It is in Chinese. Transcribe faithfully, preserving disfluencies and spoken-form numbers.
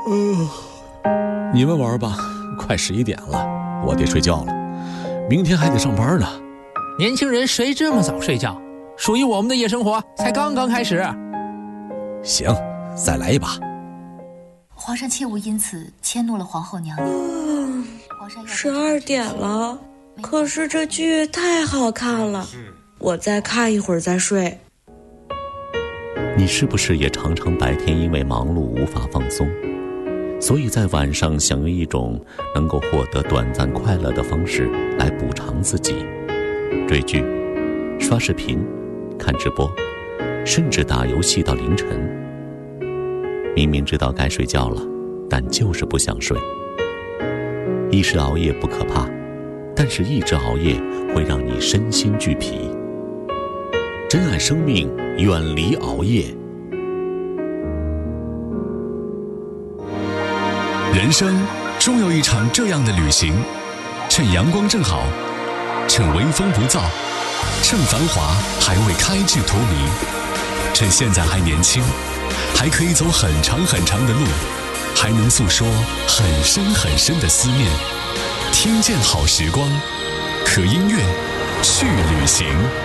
呃，你们玩吧，快十一点了，我得睡觉了，明天还得上班呢。 年轻人谁这么早睡觉？属于我们的夜生活才刚刚开始。 行，再来一把。 皇上切勿因此迁怒了皇后娘娘。 嗯，十二点了，可是这剧太好看了，我再看一会儿再睡。 你是不是也常常白天因为忙碌无法放松，所以在晚上想用一种能够获得短暂快乐的方式来补偿自己？追剧、刷视频、看直播，甚至打游戏到凌晨。明明知道该睡觉了，但就是不想睡。一时熬夜不可怕，但是一直熬夜会让你身心俱疲。珍爱生命，远离熬夜。 人生终有一场这样的旅行，趁阳光正好，趁微风不燥，趁繁华还未开至荼蘼，趁现在还年轻，还可以走很长很长的路，还能诉说很深很深的思念。听见好时光，和音乐去旅行。